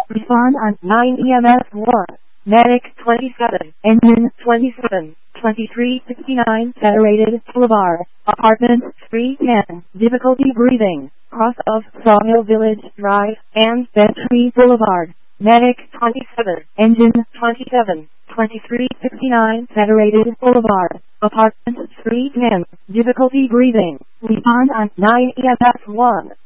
Respond on 9 EMS 1. Medic 27. Engine 27. 2369 Federated Boulevard. Apartment 310. Difficulty breathing. Cross of Sawmill Village Drive and Bentry Boulevard. Medic 27. Engine 27. 2369 Federated Boulevard. Apartment 310. Difficulty breathing. Respond on 9 EMS 1.